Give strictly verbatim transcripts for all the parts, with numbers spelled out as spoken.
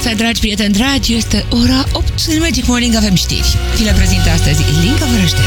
dimineața, dragi prieteni dragi, este ora opt. În Magic Morning avem știri. Vi le prezintă astăzi Linca Vărăștean.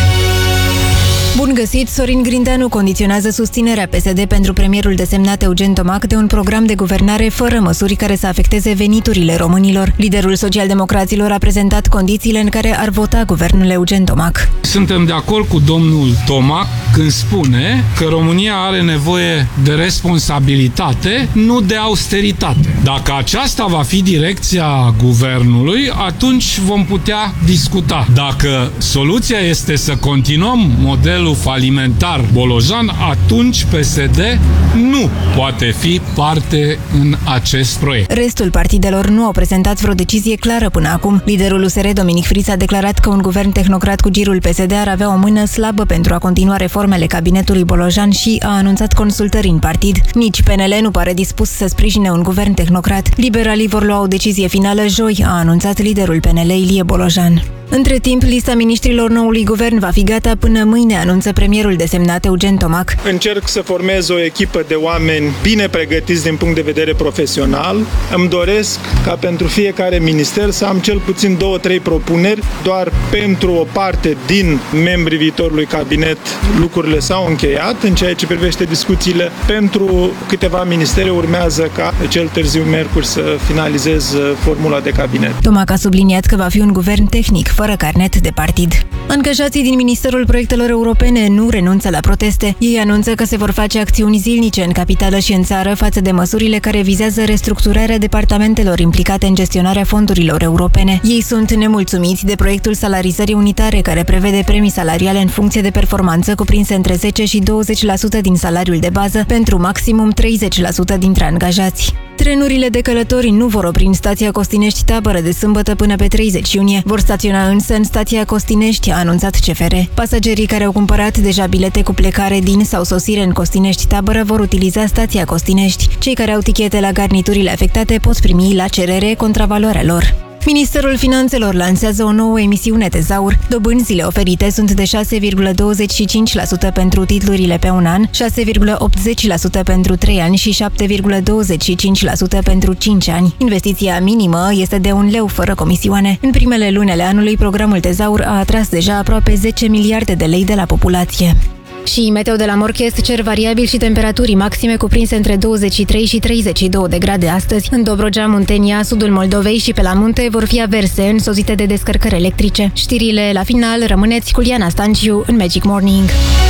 Bun găsit! Sorin Grindeanu condiționează susținerea P S D pentru premierul desemnat Eugen Tomac de un program de guvernare fără măsuri care să afecteze veniturile românilor. Liderul socialdemocraților a prezentat condițiile în care ar vota guvernul Eugen Tomac. Suntem de acord cu domnul Tomac când spune că România are nevoie de responsabilitate, nu de austeritate. Dacă aceasta va fi direcția guvernului, atunci vom putea discuta. Dacă soluția este să continuăm modelul falimentar bolojan, atunci P S D nu poate fi parte în acest proiect. Restul partidelor nu au prezentat vreo decizie clară până acum. Liderul U S R, Dominic Friț, a declarat că un guvern tehnocrat cu girul P S D ar avea o mână slabă pentru a continua reformele cabinetului bolojan și a anunțat consultări în partid. Nici P N L nu pare dispus să sprijine un guvern tehnocrat. Liberalii vor lua o decizie finală joi, a anunțat liderul P N L, Ilie Bolojan. Între timp, lista miniștrilor noului guvern va fi gata până mâine, anunță premierul desemnat Eugen Tomac. Încerc să formez o echipă de oameni bine pregătiți din punct de vedere profesional. Îmi doresc ca pentru fiecare minister să am cel puțin două, trei propuneri. Doar pentru o parte din membrii viitorului cabinet lucrurile s-au încheiat. În ceea ce privește discuțiile, pentru câteva ministere urmează ca cel târziu miercuri să finalizez formula de cabinet. Tomac a subliniat că va fi un guvern tehnic, fără carnet de partid. Angajații din Ministerul Proiectelor Europene nu renunță la proteste. Ei anunță că se vor face acțiuni zilnice în capitală și în țară față de măsurile care vizează restructurarea departamentelor implicate în gestionarea fondurilor europene. Ei sunt nemulțumiți de proiectul salarizării unitare, care prevede premii salariale în funcție de performanță cuprinse între zece și douăzeci la sută din salariul de bază pentru maximum treizeci la sută dintre angajați. Trenurile de călători nu vor opri în stația Costinești Tabără de sâmbătă până pe treizeci iunie. Vor staționa însă în stația Costinești, a anunțat C F R. Pasagerii care au cumpărat deja bilete cu plecare din sau sosire în Costinești Tabără vor utiliza stația Costinești. Cei care au tichete la garniturile afectate pot primi la cerere contravaloarea lor. Ministerul Finanțelor lansează o nouă emisiune Tezaur. Dobânzile oferite sunt de șase virgulă douăzeci și cinci la sută pentru titlurile pe un an, șase virgulă optzeci la sută pentru trei ani și șapte virgulă douăzeci și cinci la sută pentru cinci ani. Investiția minimă este de un leu fără comisioane. În primele luni ale anului, programul Tezaur a atras deja aproape zece miliarde de lei de la populație. Și meteo de la Morchest, cer variabil și temperaturi maxime cuprinse între douăzeci și trei și treizeci și două de grade astăzi. În Dobrogea, Muntenia, sudul Moldovei și pe la munte vor fi averse însoțite de descărcări electrice. Știrile la final, rămâneți cu Liana Stanciu în Magic Morning.